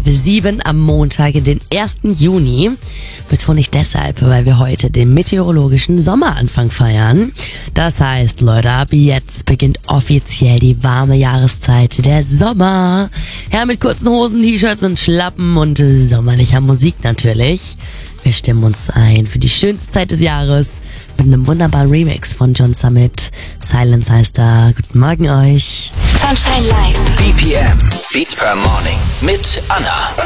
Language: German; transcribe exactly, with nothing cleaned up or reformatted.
sieben am Montag, den ersten Juni. Betone ich deshalb, weil wir heute den meteorologischen Sommeranfang feiern. Das heißt, Leute, ab jetzt beginnt offiziell die warme Jahreszeit, der Sommer. Ja, mit kurzen Hosen, T-Shirts und Schlappen und sommerlicher Musik natürlich. Wir stimmen uns ein für die schönste Zeit des Jahres mit einem wunderbaren Remix von John Summit. Silence heißt da. Guten Morgen euch. Sunshine Live. B P M. Beats per Morning. Mit Anna.